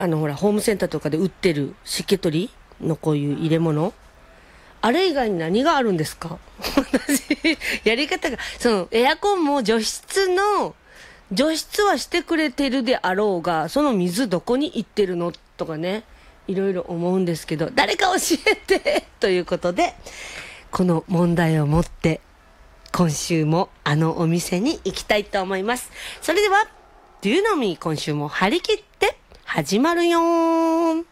ほらホームセンターとかで売ってる湿気取りのこういう入れ物、あれ以外に何があるんですか？私やり方がエアコンも除湿はしてくれてるであろうが、その水どこに行ってるのとかね、いろいろ思うんですけど、誰か教えてということで、この問題を持って今週もあのお店に行きたいと思います。それでは Do you know me、 今週も張り切って始まるよー。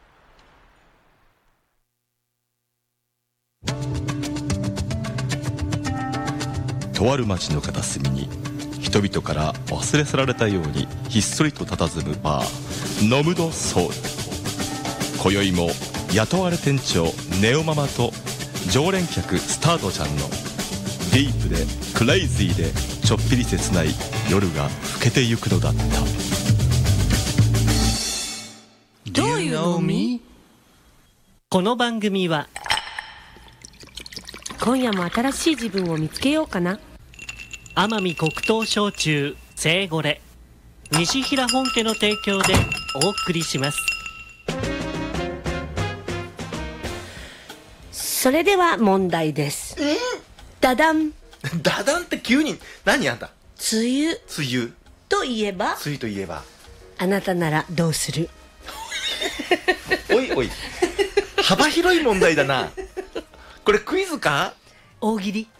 とある町の片隅に人々から忘れ去られたようにひっそりと佇むバー、ノムドソウル。今宵も雇われ店長ネオママと常連客スタートちゃんのディープでクレイジーでちょっぴり切ない夜が更けてゆくのだった。 Do you know me？ この番組は今夜も新しい自分を見つけようかな、 奄美黒糖焼酎聖ゴレ、西平本家の提供でお送りします。 それでは問題です。ダダン。 ダダンって急に何あんた。 梅雨梅雨といえば、 梅雨といえばあなたならどうする？ おいおい幅広い問題だな。これクイズか？ 大喜利。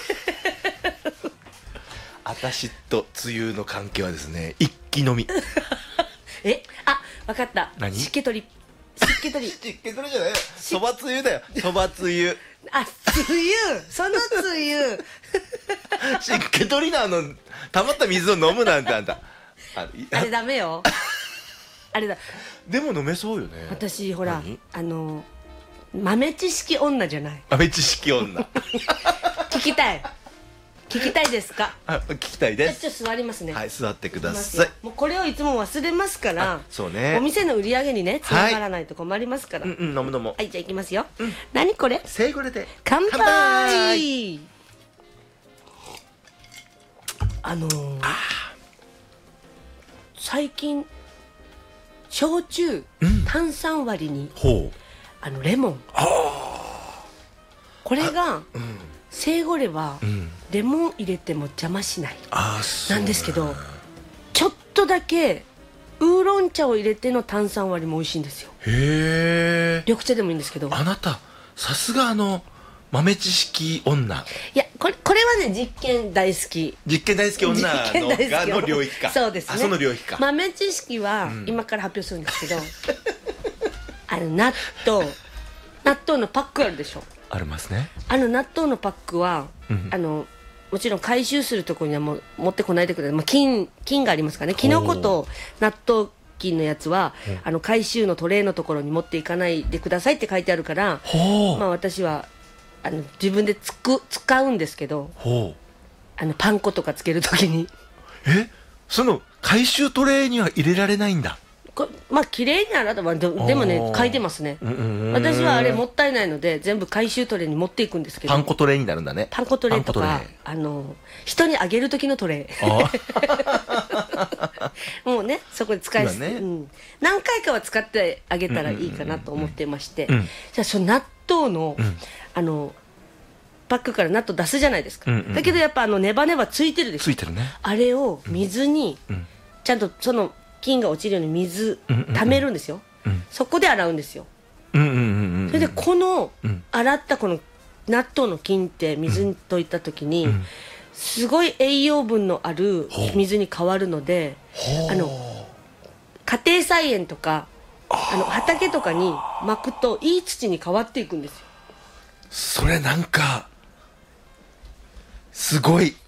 私と梅雨の関係はですね、一気飲み。 わかった。 何？ 湿気取り。湿気取り。 湿気取りじゃないよ。そばつゆだよ。そばつゆ。 梅雨。その梅雨。 湿気取りの溜まった水を飲むなんてあんた。 あれダメよ。あれだ。 でも飲めそうよね。 私ほら豆知識女じゃない。 豆知識女。 聞きたいですか？ 聞きたいです。 ちょっと座りますね。 はい、座ってください。 もうこれをいつも忘れますから、 そうね。 お店の売り上げにね、つながらないと困りますから。 飲む。 はい、じゃあいきますよ。何これ？ 聖ゴレで乾杯。最近焼酎、炭酸割りにレモン、これが聖ゴレはレモン入れても邪魔しないなんですけど、ちょっとだけウーロン茶を入れての炭酸割りも美味しいんですよ。 へえ。 緑茶でもいいんですけど。 あなたさすが豆知識女。 いや、これはね、実験大好きの領域か。 そうですね。 その領域か。 豆知識は今から発表するんですけど、納豆のパックあるでしょ。 ありますね。 納豆のパックはもちろん回収するところにはもう持ってこないでください。菌がありますからね。キノコと納豆菌のやつは回収のトレーのところに持っていかないでくださいって書いてあるから、私は自分で使うんですけど、パン粉とかつけるときに。 その回収トレーには入れられないんだ。 綺麗に洗ったら、でもね、書いてますね。私はあれもったいないので全部回収トレーに持っていくんですけど。 パン粉トレーになるんだね。 パン粉トレーとか人にあげる時のトレー。もうね、そこで使いますね。何回かは使ってあげたらいいかなと思ってまして、じゃあその納豆のパックから納豆出すじゃないですか。だけどやっぱネバネバついてるでしょ。 ついてるね。 あれを水にちゃんとその菌が落ちるように水溜めるんですよ。そこで洗うんですよ。それでこの洗ったこの納豆の菌って水に溶いた時にすごい栄養分のある水に変わるので、家庭菜園とか畑とかに巻くといい土に変わっていくんですよ。 それなんかすごい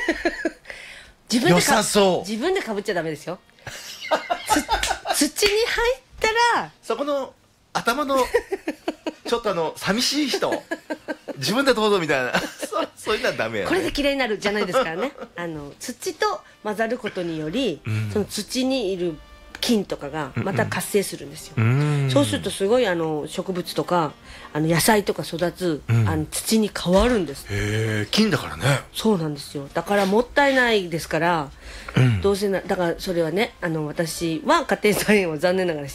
良さそう。 自分でかぶっちゃダメですよ。土に入ったらそこの頭のちょっと寂しい人、自分でどうぞみたいなそういうのはダメやね。 これで綺麗になるじゃないですからね。土と混ざることにより、その土にいる菌とかがまた活性するんですよ。そうするとすごい植物とか野菜とか育つ、土に変わるんです。 へえ、菌だからね。 そうなんですよ。だからもったいないですから、どうせだからそれはね、私は家庭菜園を残念ながら